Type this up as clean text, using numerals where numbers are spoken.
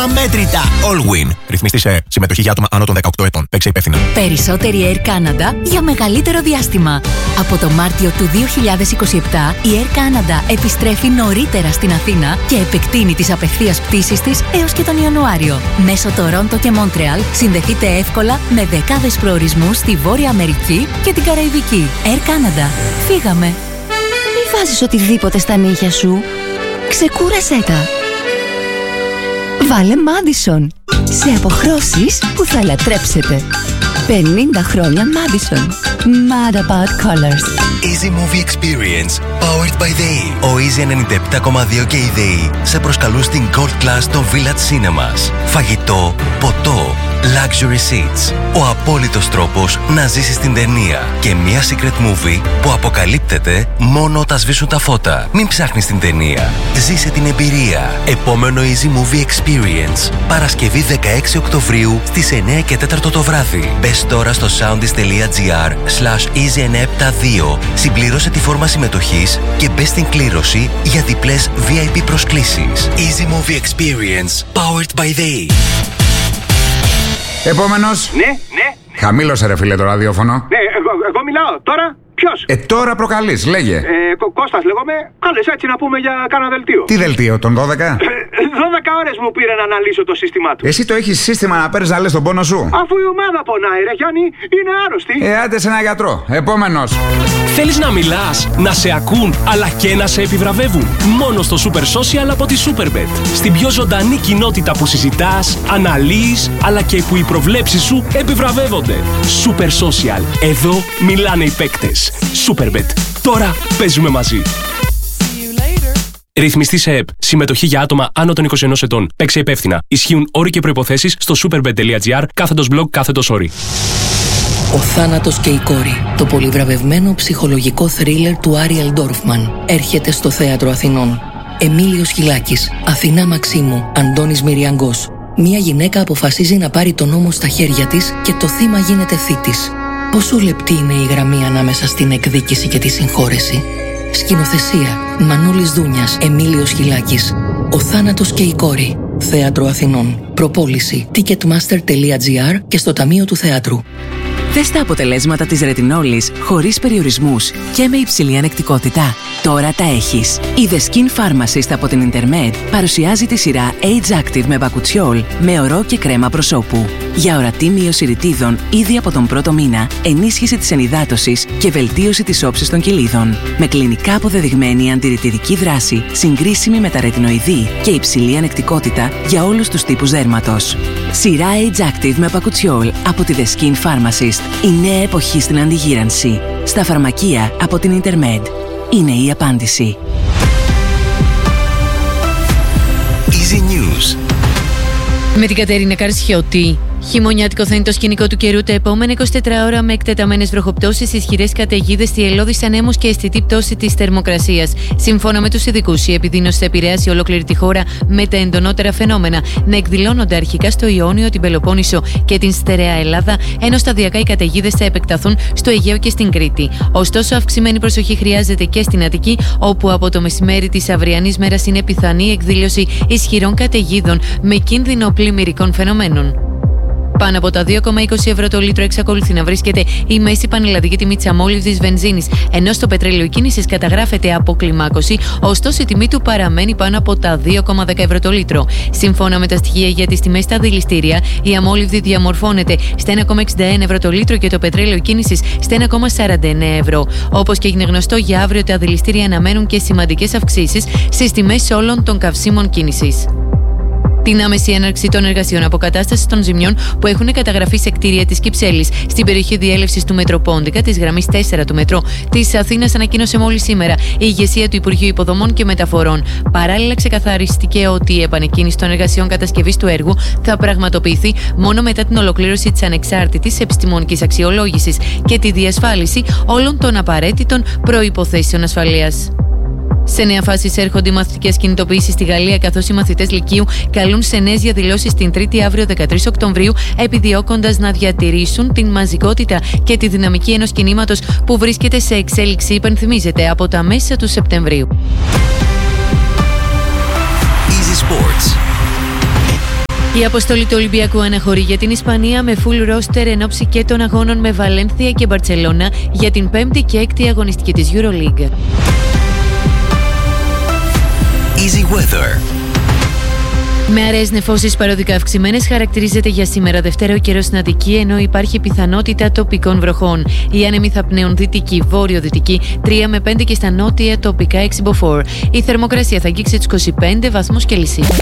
αμέτρητα. Allwin. Ρυθμιστή σε συμμετοχή για άτομα άνω των 18 ετών. Παίξε υπεύθυνα. Περισσότερη Air Canada για μεγαλύτερο διάστημα. Από το Μάρτιο του 2027 η Air Canada επιστρέφει νωρίτερα στην Αθήνα και επεκτείνει τις απευθείας πτήσεις της έως και τον Ιανουάριο. Μέσω Τορόντο και Μόντρεαλ συνδεθείτε εύκολα με δεκάδες προορισμούς στη Βόρεια Αμερική και την Καραϊβική. Air Canada. Φύγαμε. Μη βάζεις οτιδήποτε στα νύχια σου. Ξεκούρασέ τα. Βάλε Madison. Σε αποχρώσεις που θα λατρέψετε. 50 χρόνια Madison. Mad about colors. Easy Movie Experience. Powered by ΔΕΗ. Ο Easy 97,2 και η ΔΕΗ σε προσκαλούν στην Gold Class των Village Cinemas. Φαγητό, ποτό, luxury seats. Ο απόλυτος τρόπος να ζήσεις την ταινία. Και μια secret movie που αποκαλύπτεται μόνο όταν σβήσουν τα φώτα. Μην ψάχνεις την ταινία. Ζήσε την εμπειρία. Επόμενο Easy Movie Experience. Παρασκευή 16 Οκτωβρίου στις 9 και 4 το βράδυ. Μπες τώρα στο soundis.gr/easy972. Συμπληρώσε τη φόρμα συμμετοχής και μπες στην κλήρωση για διπλές VIP προσκλήσεις. Easy Movie Experience. Powered by ΔΕΗ. Επόμενος. Ναι. Χαμήλωσε ρε φίλε το ραδιόφωνο. Ναι, εγώ μιλάω. Τώρα ποιος? Τώρα προκαλείς, λέγε. Κώστας λέγομαι. Κάλες έτσι να πούμε για κάνα δελτίο. Τι δελτίο, τον 12? 12 ώρες μου πήρε να αναλύσω το σύστημά του. Εσύ το έχεις σύστημα να παίρνεις να λες τον πόνο σου? Αφού η ομάδα πονάει ρε Γιάννη, είναι άρρωστη. Άντε σε ένα γιατρό. Επόμενος. Θέλεις να μιλάς, να σε ακούν, αλλά και να σε επιβραβεύουν? Μόνο στο Super Social από τη Superbet. Στην πιο ζωντανή κοινότητα που συζητάς, αναλύεις, αλλά και που οι προβλέψεις σου επιβραβεύονται. Super Social. Εδώ μιλάνε οι παίκτες. Superbet. Τώρα παίζουμε μαζί. Ρυθμιστή σε ΕΠ. Συμμετοχή για άτομα άνω των 21 ετών. Παίξε υπεύθυνα. Ισχύουν όροι και προϋποθέσεις στο superbet.gr/blog/όροι. Ο θάνατος και η κόρη. Το πολυβραβευμένο ψυχολογικό θρίλερ του Άριελ Ντόρφμαν έρχεται στο Θέατρο Αθηνών. Εμίλιος Χιλάκης, Αθηνά Μαξίμου, Αντώνης Μυριαγκός. Μία γυναίκα αποφασίζει να πάρει τον νόμο στα χέρια της και το θύμα γίνεται θήτης. Πόσο λεπτή είναι η γραμμή ανάμεσα στην εκδίκηση και τη συγχώρεση? Σκηνοθεσία Μανώλης Δούνιας, Εμίλιος Χιλάκης. Ο θάνατος και η κόρη. Θέατρο Αθηνών. Προπόληση ticketmaster.gr και στο Ταμείο του Θεάτρου. Δες τα αποτελέσματα της ρετινόλης χωρίς περιορισμούς και με υψηλή ανεκτικότητα. Τώρα τα έχεις. Η The Skin Pharmacist από την Intermed παρουσιάζει τη σειρά Age Active με μπακουτσιόλ, με ορό και κρέμα προσώπου. Για ορατή μείωση ρητίδων ήδη από τον πρώτο μήνα, ενίσχυση της ενυδάτωσης και βελτίωση της όψης των κοιλίδων. Με κλινικά αποδεδειγμένη αντιρρητιδική δράση, συγκρίσιμη με τα ρετινοειδή και υψηλή ανεκτικότητα για όλους τους τύπους δέρματος. Σειρά Age Active με μπακουτσιόλ από τη The Skin Pharmacist. Η νέα εποχή στην αντιγύρανση. Στα φαρμακεία από την Intermed. Είναι η απάντηση. Easy News. Με την Κατερίνα Καρσιώτη. Χειμωνιάτικο θα είναι το σκηνικό του καιρού τα επόμενα 24 ώρα με εκτεταμένες βροχοπτώσεις, ισχυρές καταιγίδες, θυελλώδεις ανέμους και αισθητή πτώση της θερμοκρασίας. Σύμφωνα με τους ειδικούς, η επιδείνωση θα επηρεάσει ολόκληρη τη χώρα με τα εντονότερα φαινόμενα να εκδηλώνονται αρχικά στο Ιόνιο, την Πελοπόννησο και την Στερεά Ελλάδα, ενώ σταδιακά οι καταιγίδες θα επεκταθούν στο Αιγαίο και στην Κρήτη. Ωστόσο, αυξημένη προσοχή χρειάζεται και στην Αττική, όπου από το μεσημέρι της αυριανής μέρας είναι πιθανή εκδήλωση ισχυρών καταιγίδων με κίνδυνο πλημμυρικών φαινομένων. Πάνω από τα 2,20 ευρώ το λίτρο εξακολουθεί να βρίσκεται η μέση πανελλαδική τιμή της αμόλυβδης βενζίνης, ενώ στο πετρέλαιο κίνησης καταγράφεται αποκλιμάκωση, ωστόσο η τιμή του παραμένει πάνω από τα 2,10 ευρώ το λίτρο. Σύμφωνα με τα στοιχεία για τις τιμές στα δηληστήρια, η αμόλυβδη διαμορφώνεται στα 1,61 ευρώ το λίτρο και το πετρέλαιο κίνησης στα 1,49 ευρώ. Όπως και έγινε γνωστό, για αύριο τα δηληστήρια αναμένουν και σημαντικές αυξήσεις στις τιμές όλων των καυσίμων κίνησης. Την άμεση έναρξη των εργασιών αποκατάστασης των ζημιών που έχουν καταγραφεί σε κτίρια της Κυψέλης στην περιοχή διέλευσης του Μετροπόντικα της γραμμής 4 του Μετρό της Αθήνας ανακοίνωσε μόλις σήμερα η ηγεσία του Υπουργείου Υποδομών και Μεταφορών. Παράλληλα, ξεκαθαρίστηκε ότι η επανεκκίνηση των εργασιών κατασκευής του έργου θα πραγματοποιηθεί μόνο μετά την ολοκλήρωση της ανεξάρτητης επιστημονικής αξιολόγησης και τη διασφάλιση όλων των απαραίτητων προϋποθέσεων ασφαλείας. Σε νέα φάση έρχονται οι μαθητικές κινητοποιήσεις στη Γαλλία, καθώς οι μαθητές Λυκείου καλούν σε νέες διαδηλώσεις την Τρίτη αύριο 13 Οκτωβρίου, επιδιώκοντας να διατηρήσουν την μαζικότητα και τη δυναμική ενός κινήματος που βρίσκεται σε εξέλιξη, υπενθυμίζεται, από τα μέσα του Σεπτεμβρίου. Easy Sports. Η αποστολή του Ολυμπιακού αναχωρεί για την Ισπανία με full roster εν ώψη και των αγώνων με Βαλένθια και Μπαρτσελώνα για την 5η και 6η αγωνιστική της EuroLeague. Easy Weather. Με αραιές νεφώσεις παροδικά αυξημένες χαρακτηρίζεται για σήμερα Δευτέρα ο καιρός στην Αττική, ενώ υπάρχει πιθανότητα τοπικών βροχών. Οι άνεμοι θα πνέουν δυτική, βόρειο-δυτική 3 με 5 και στα νότια τοπικά 6 μποφόρ. Η θερμοκρασία θα αγγίξει τους 25 βαθμούς Κελσίου.